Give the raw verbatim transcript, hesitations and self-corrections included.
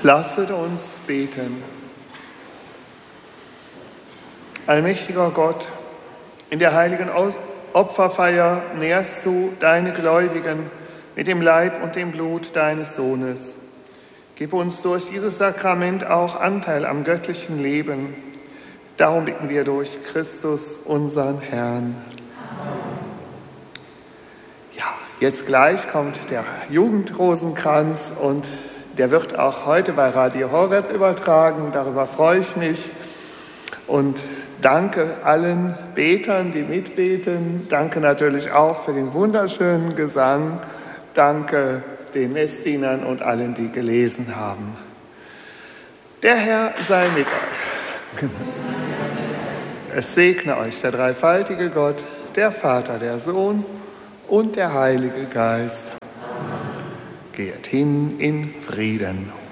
Lasset uns beten. Allmächtiger Gott, in der heiligen Opferfeier nährst du deine Gläubigen mit dem Leib und dem Blut deines Sohnes. Gib uns durch dieses Sakrament auch Anteil am göttlichen Leben. Darum bitten wir durch Christus, unseren Herrn. Ja, jetzt gleich kommt der Jugendrosenkranz und der wird auch heute bei Radio Horeb übertragen. Darüber freue ich mich und danke allen Betern, die mitbeten. Danke natürlich auch für den wunderschönen Gesang. Danke den Messdienern und allen, die gelesen haben. Der Herr sei mit euch. Es segne euch der dreifaltige Gott, der Vater, der Sohn und der Heilige Geist. Geht hin in Frieden.